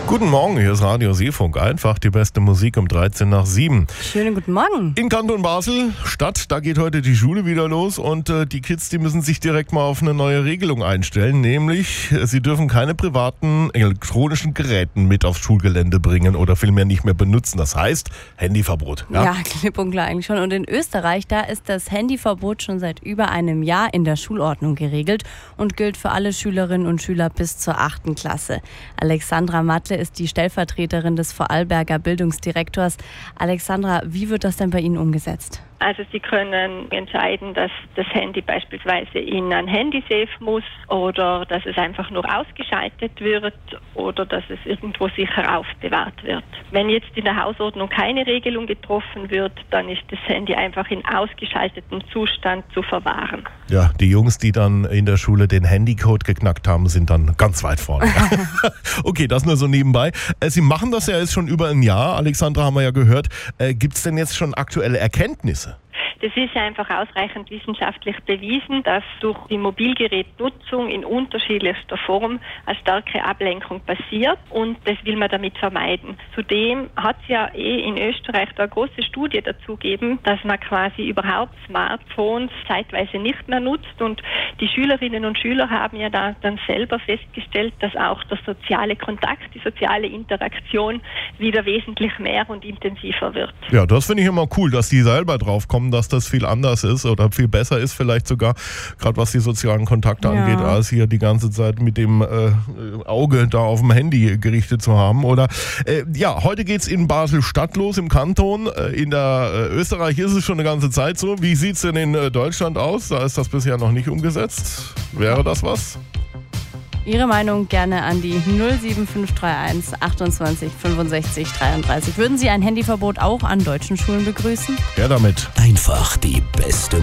Guten Morgen, hier ist Radio Seefunk. Einfach die beste Musik um 7:13. Schönen guten Morgen. In Kanton Basel, Stadt, da geht heute die Schule wieder los und die Kids, die müssen sich direkt mal auf eine neue Regelung einstellen, nämlich sie dürfen keine privaten elektronischen Geräten mit aufs Schulgelände bringen oder vielmehr nicht mehr benutzen. Das heißt, Handyverbot. Ja, klipp und klar eigentlich schon. Und in Österreich, da ist das Handyverbot schon seit über einem Jahr in der Schulordnung geregelt und gilt für alle Schülerinnen und Schüler bis zur 8. Klasse. Alexandra Matle ist die Stellvertreterin des Vorarlberger Bildungsdirektors. Alexandra, wie wird das denn bei Ihnen umgesetzt? Also Sie können entscheiden, dass das Handy beispielsweise in ein Handysafe muss oder dass es einfach nur ausgeschaltet wird oder dass es irgendwo sicher aufbewahrt wird. Wenn jetzt in der Hausordnung keine Regelung getroffen wird, dann ist das Handy einfach in ausgeschaltetem Zustand zu verwahren. Ja, die Jungs, die dann in der Schule den Handycode geknackt haben, sind dann ganz weit vorne. Okay, das nur so nebenbei. Sie machen das ja jetzt schon über ein Jahr. Alexandra, haben wir ja gehört. Gibt es denn jetzt schon aktuelle Erkenntnisse? Das ist einfach ausreichend wissenschaftlich bewiesen, dass durch die Mobilgerätnutzung in unterschiedlichster Form eine starke Ablenkung passiert und das will man damit vermeiden. Zudem hat es ja in Österreich da eine große Studie dazu gegeben, dass man quasi überhaupt Smartphones zeitweise nicht mehr nutzt und die Schülerinnen und Schüler haben ja da dann selber festgestellt, dass auch der soziale Kontakt, die soziale Interaktion wieder wesentlich mehr und intensiver wird. Ja, das finde ich immer cool, dass die selber drauf kommen, dass das viel anders ist oder viel besser ist vielleicht sogar, gerade was die sozialen Kontakte angeht, als hier die ganze Zeit mit dem Auge da auf dem Handy gerichtet zu haben. Oder heute geht's in Basel-Stadt los im Kanton. In der Österreich ist es schon eine ganze Zeit so. Wie sieht's denn in Deutschland aus? Da ist das bisher noch nicht umgesetzt. Wäre das was? Ihre Meinung gerne an die 07531 28 65 33. Würden Sie ein Handyverbot auch an deutschen Schulen begrüßen? Ja, damit. Einfach die beste